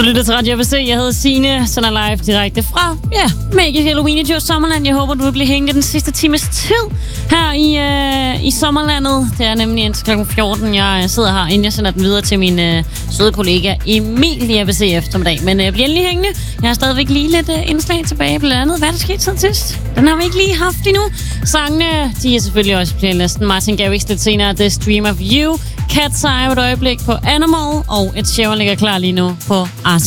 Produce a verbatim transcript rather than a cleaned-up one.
lytter til Radio A B C. Jeg hedder Signe, sender live direkte fra, ja, Magic Halloween i Djurs Sommerland. Jeg håber, du vil blive hængende den sidste times tid her i, øh, i sommerlandet. Det er nemlig indtil klokken fjorten. Jeg sidder her, inden jeg sender den videre til min øh, søde kollega Emil i A B C eftermiddag. Men øh, bliver endelig hængende. Jeg har stadigvæk lige lidt øh, indslag tilbage, blandt andet. Hvad er der sket siden sidst? Den har vi ikke lige haft endnu. Sangene, de er selvfølgelig også på playlisten. Martin Garrix lidt senere, The Stream of You. Cat's Eye et øjeblik på Animal. Og et show ligger klar lige nu på Ars.